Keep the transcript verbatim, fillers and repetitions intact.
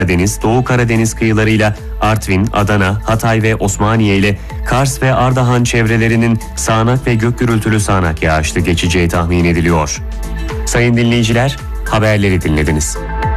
Karadeniz, Doğu Karadeniz kıyılarıyla Artvin, Adana, Hatay ve Osmaniye ile Kars ve Ardahan çevrelerinin sağanak ve gök gürültülü sağanak yağışlı geçeceği tahmin ediliyor. Sayın dinleyiciler, haberleri dinlediniz.